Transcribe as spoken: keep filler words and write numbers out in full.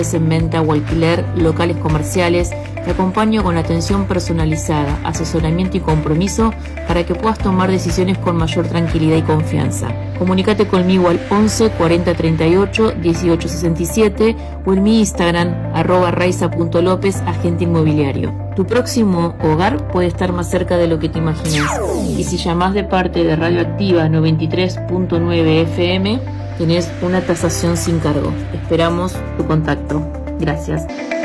en venta o alquiler, locales comerciales. Te acompaño con atención personalizada, asesoramiento y compromiso para que puedas tomar decisiones con mayor tranquilidad y confianza. Comunícate conmigo al once cuarenta treinta y ocho dieciocho sesenta y siete o en mi Instagram arroba raiza punto lópez, agente inmobiliario. Tu próximo hogar puede estar más cerca de lo que te imaginas. Y si llamás de parte de Radioactiva noventa y tres punto nueve F M, tenés una tasación sin cargo. Esperamos tu contacto. Gracias.